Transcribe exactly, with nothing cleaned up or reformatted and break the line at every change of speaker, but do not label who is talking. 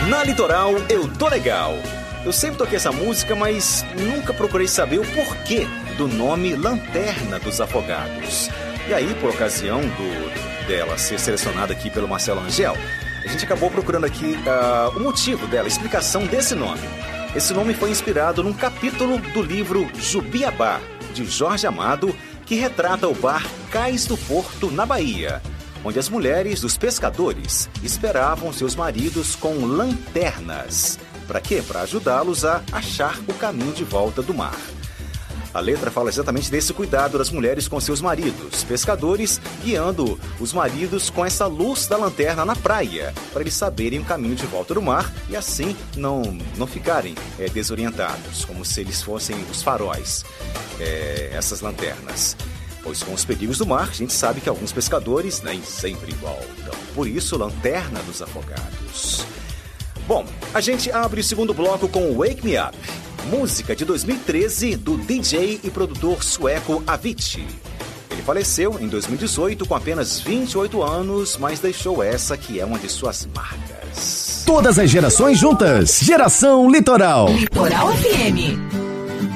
Na Litoral eu tô legal. Eu sempre toquei essa música, mas nunca procurei saber o porquê do nome Lanterna dos Afogados. E aí, por ocasião do, dela ser selecionada aqui pelo Marcelo Rangel, a gente acabou procurando aqui uh, o motivo dela, a explicação desse nome. Esse nome foi inspirado num capítulo do livro Jubiabá, de Jorge Amado, que retrata o bar Cais do Porto, na Bahia, onde as mulheres dos pescadores esperavam seus maridos com lanternas. Para quê? Para ajudá-los a achar o caminho de volta do mar. A letra fala exatamente desse cuidado das mulheres com seus maridos, pescadores, guiando os maridos com essa luz da lanterna na praia, para eles saberem o caminho de volta do mar e assim não, não ficarem é, desorientados, como se eles fossem os faróis, é, essas lanternas. Pois com os perigos do mar, a gente sabe que alguns pescadores nem sempre voltam. Por isso, Lanterna dos Afogados. Bom, a gente abre o segundo bloco com Wake Me Up, música de dois mil e treze do D J e produtor sueco Avicii. Ele faleceu em dois mil e dezoito com apenas vinte e oito anos, mas deixou essa que é uma de suas marcas.
Todas as gerações juntas. Geração Litoral.
Litoral F M.